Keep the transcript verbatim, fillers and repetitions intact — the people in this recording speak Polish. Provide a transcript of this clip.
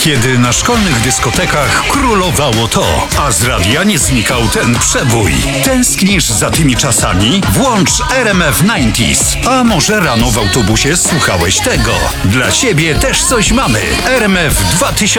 Kiedy na szkolnych dyskotekach królowało to, a z radia nie znikał ten przebój. Tęsknisz za tymi czasami? Włącz R M F dziewięćdziesiąt. A może rano w autobusie słuchałeś tego? Dla ciebie też coś mamy. R M F dwa tysiące.